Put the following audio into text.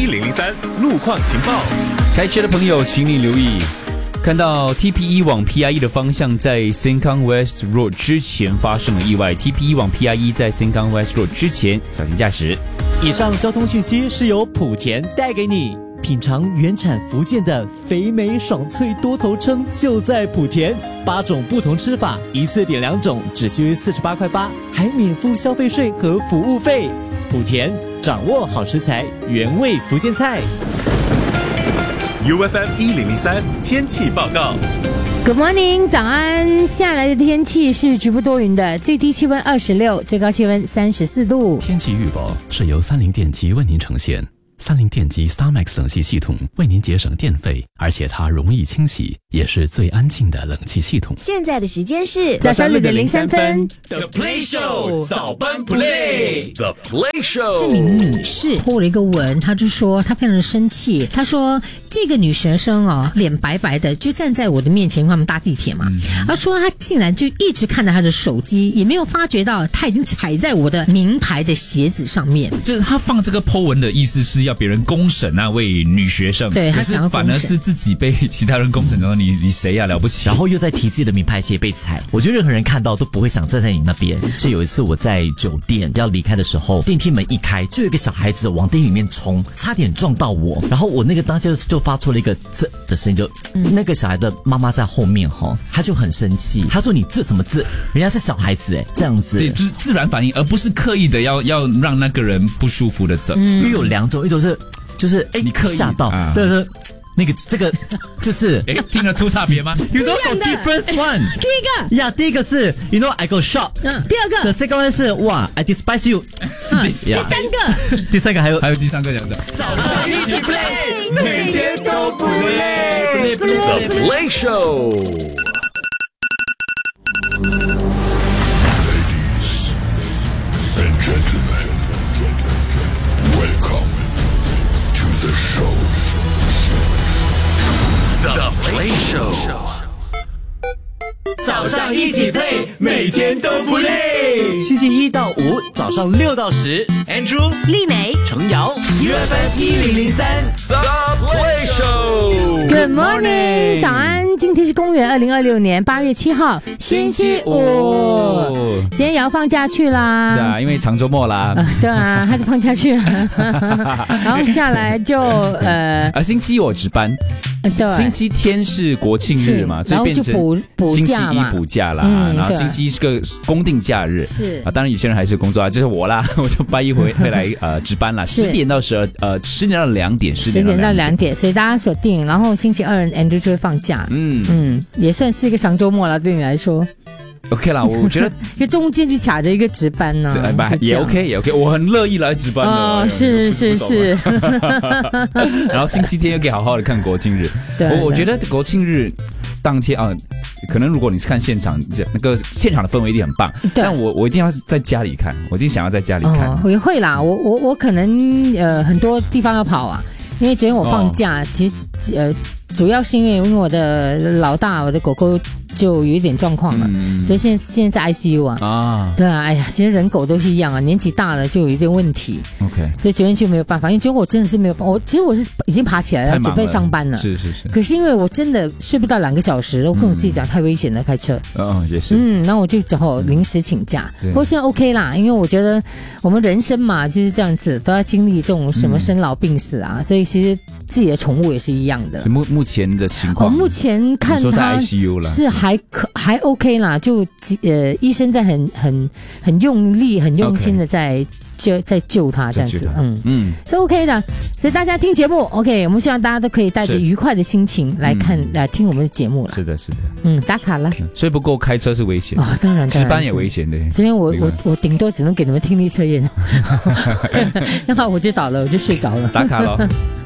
FM1003 路况情报。 开车的朋友请你留意，看到 TP1 往 PIE 的方向在 Sengkang West Road 之前发生了意外， TP1 往 PIE 在 Sengkang West Road 之前小心驾驶。 以上交通讯息是由莆田带给你。品尝原产福建的肥美爽脆多头鲳就在莆田，8种不同吃法，一次点2种，只需48块8，还免付消费税和服务费。莆田掌握好食材，原味福建菜。 UFM1003 天气报告。 Good morning， 早安！下来的天气是局部多云的，最低气温26，最高气温34度。 天气预报是由30电机为您呈现。30电机 StarMax 冷气系统为您节省电费，而且它容易清洗，也是最安静的冷气系统。 现在的时间是早上6点03分。 The Play Show 早班 Play The Play Show。 这名女士破了一个文，她就说她非常的生气，她说这个女学生哦，脸白白的就站在我的面前，因为他们搭地铁嘛，她说她竟然就一直看着她的手机，也没有发觉到她已经踩在我的名牌的鞋子上面。 就是他放这个 po 文的意思是要别人公审那位女学生， 对， 可是反而是自己被其他人公审，说你谁呀、了不起， 然后又在提自己的名牌鞋被踩。我觉得任何人看到都不会想站在你那边。是有一次我在酒店要离开的时候，电梯门一开，就有一个小孩子往电梯里面冲，差点撞到我，然后我那个当下就发出了一个啧的声音，就那个小孩的妈妈在后面他就很生气，他说你啧什么啧，人家是小孩子这样子。 对，就是自然反应，而不是刻意的要让那个人不舒服的整。 因为有2种，一种是就是你刻意吓到，对对。那个这个就是听得出差别吗？ You know the different one。 第一个是 You know I go shop。 第二个 The second one 是哇 I despise you。 第三个还有第三个讲讲早上一起 play， 每天都不累。 The Play Show。 And gentlemen, welcome to the show. The Play Show。 早上一起 play， 每天都不累。星期1到5早上6到10 ，Andrew、 丽美、 程瑶 ，UFM1003 The Play Show。 Good morning， 早安！今天是公元2026年8月7号，星期五。今天也要放假去啦。 是啊，因为长周末啦。 对啊，他就放假去了，然后下来就星期一我值班。星期天是国庆日嘛，所以变成星期一补假啦，然后星期一是个公定假日， 是啊，当然有些人还是工作啊，就是我啦，我就8一会来值班啦，10点到2点，所以大家锁定，然后星期二 Andrew 就会放假，也算是一个长周末了，对你来说。 OK 啦，我觉得因为中间就卡着一个值班呢， 也 OK， 我很乐意来值班的。 哦，是。 然后星期天又可以好好的看国庆日。我觉得国庆日当天啊，可能如果你是看现场，那个现场的氛围一定很棒。但我一定要在家里看，我一定想要在家里看。 也会啦，我可能很多地方要跑啊，因为昨天我放假，其实主要是因为我的老大，我的狗狗就有一点状况了，所以现在在 ICU 啊。对啊，哎呀，其实人狗都是一样啊，年纪大了就有一点问题。OK， 所以昨天就没有办法，因为昨天我真的是没有办法，其实我是已经爬起来了，准备上班了。是。可是因为我真的睡不到2个小时，我跟我自己讲太危险了，开车。 也是。 那我就只好临时请假。不过现在 OK 啦，因为我觉得我们人生嘛就是这样子，都要经历这种什么生老病死啊，所以其实自己的宠物也是一样的。 目前的情况， 目前看说在 ICU 了， 是还 OK 啦，就医生在很用力、很用心的在救他这样子，是 OK 的。所以大家听节目 OK， 我们希望大家都可以带着愉快的心情来听我们的节目了。 是的。 打卡了。 睡不够开车是危险当然值班也危险的。 昨天我顶多只能给你们听力测验，然后我就倒了，我就睡着了。 打卡了。